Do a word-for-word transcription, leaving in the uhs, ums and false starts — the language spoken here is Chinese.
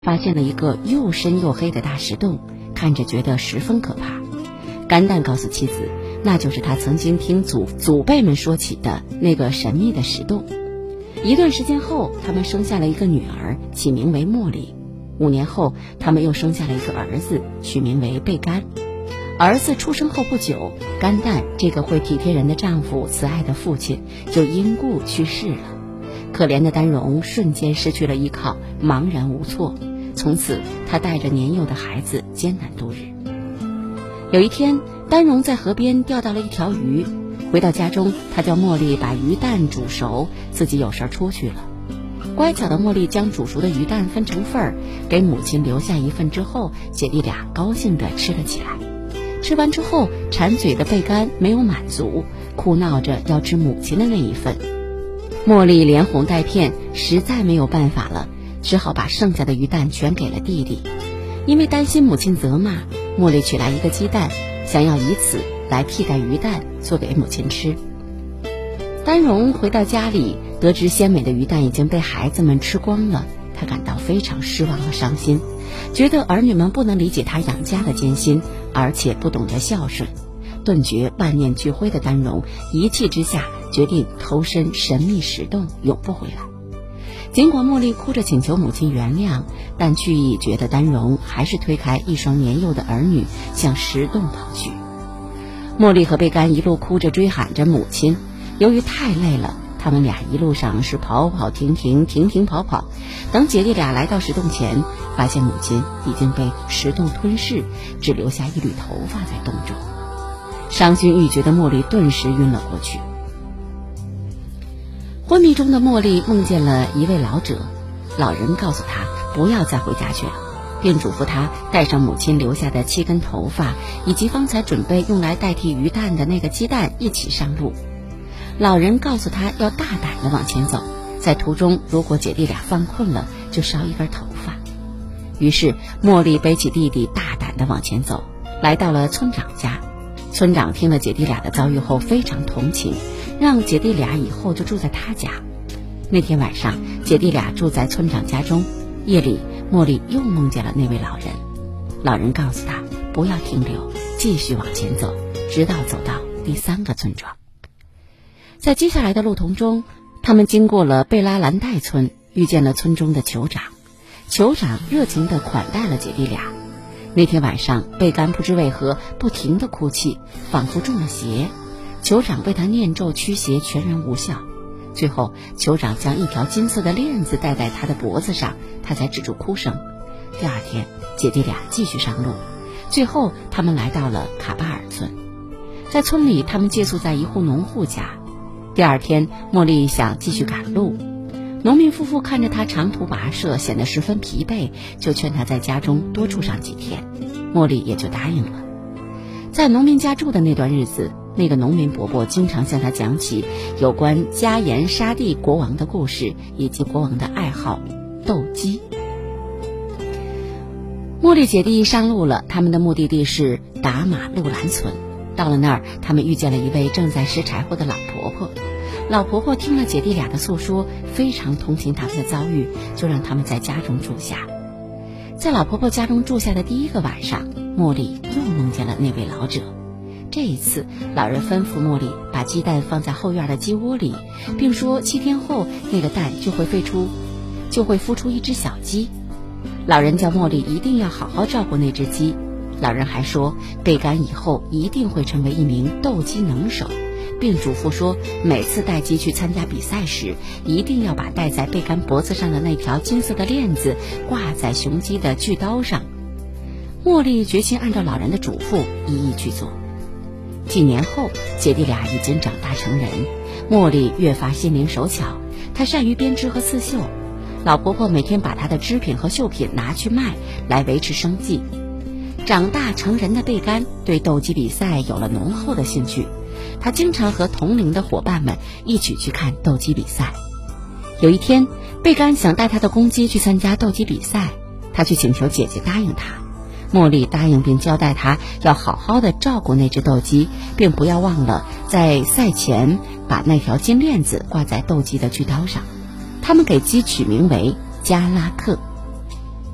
发现了一个又深又黑的大石洞，看着觉得十分可怕。甘旦告诉妻子，那就是他曾经听祖祖辈们说起的那个神秘的石洞。一段时间后，他们生下了一个女儿，起名为茉莉。五年后，他们又生下了一个儿子，取名为贝干。儿子出生后不久，甘旦这个会体贴人的丈夫、慈爱的父亲就因故去世了。可怜的丹荣瞬间失去了依靠，茫然无措。从此，他带着年幼的孩子艰难度日。有一天，丹荣在河边钓到了一条鱼，回到家中，他叫茉莉把鱼蛋煮熟，自己有事出去了。乖巧的茉莉将煮熟的鱼蛋分成份儿，给母亲留下一份之后，姐弟俩高兴地吃了起来。吃完之后，馋嘴的贝干没有满足，哭闹着要吃母亲的那一份。茉莉连哄带骗，实在没有办法了，只好把剩下的鱼蛋全给了弟弟。因为担心母亲责骂，茉莉取来一个鸡蛋，想要以此来替代鱼蛋做给母亲吃。丹荣回到家里，得知鲜美的鱼蛋已经被孩子们吃光了，他感到非常失望和伤心，觉得儿女们不能理解他养家的艰辛，而且不懂得孝顺。顿觉万念俱灰的丹荣一气之下决定投身神秘石洞，永不回来。尽管茉莉哭着请求母亲原谅，但去意觉得丹荣还是推开一双年幼的儿女向石洞跑去。茉莉和贝干一路哭着追喊着母亲，由于太累了，他们俩一路上是跑跑停停，停停跑跑。等姐弟俩来到石洞前，发现母亲已经被石洞吞噬，只留下一缕头发在洞中。伤心欲绝的茉莉顿时晕了过去。昏迷中的茉莉梦见了一位老者，老人告诉她不要再回家去了，并嘱咐她带上母亲留下的七根头发，以及方才准备用来代替鱼蛋的那个鸡蛋一起上路。老人告诉她要大胆地往前走，在途中如果姐弟俩犯困了，就烧一根头发。于是茉莉背起弟弟大胆地往前走，来到了村长家。村长听了姐弟俩的遭遇后非常同情，让姐弟俩以后就住在他家。那天晚上，姐弟俩住在村长家中。夜里，茉莉又梦见了那位老人。老人告诉她不要停留，继续往前走，直到走到第三个村庄。在接下来的路途中，他们经过了贝拉兰代村，遇见了村中的酋长。酋长热情地款待了姐弟俩。那天晚上，贝干不知为何不停地哭泣，仿佛中了邪。酋长为他念咒驱邪，全然无效。最后，酋长将一条金色的链子戴在他的脖子上，他才止住哭声。第二天，姐弟俩继续上路，最后他们来到了卡巴尔村。在村里，他们借宿在一户农户家。第二天，茉莉想继续赶路，农民夫妇看着他长途跋涉，显得十分疲惫，就劝他在家中多住上几天。茉莉也就答应了。在农民家住的那段日子，那个农民伯伯经常向他讲起有关加延沙地国王的故事，以及国王的爱好斗鸡。茉莉姐弟上路了，他们的目的地是达马路兰村。到了那儿，他们遇见了一位正在拾柴火的老婆婆。老婆婆听了姐弟俩的诉说，非常同情他们的遭遇，就让他们在家中住下。在老婆婆家中住下的第一个晚上，茉莉又梦见了那位老者。这一次，老人吩咐茉莉把鸡蛋放在后院的鸡窝里，并说七天后那个蛋就会孵出，就会孵出一只小鸡。老人叫茉莉一定要好好照顾那只鸡。老人还说，贝干以后一定会成为一名斗鸡能手，并嘱咐说，每次带鸡去参加比赛时，一定要把戴在贝干脖子上的那条金色的链子挂在雄鸡的锯刀上。茉莉决心按照老人的嘱咐一一去做。几年后，姐弟俩已经长大成人，茉莉越发心灵手巧，她善于编织和刺绣。老婆婆每天把她的织品和绣品拿去卖，来维持生计。长大成人的贝干对斗鸡比赛有了浓厚的兴趣，他经常和同龄的伙伴们一起去看斗鸡比赛。有一天，贝干想带他的公鸡去参加斗鸡比赛，他去请求姐姐答应他。茉莉答应并交代他要好好的照顾那只斗鸡，并不要忘了在赛前把那条金链子挂在斗鸡的锯刀上。他们给鸡取名为加拉克。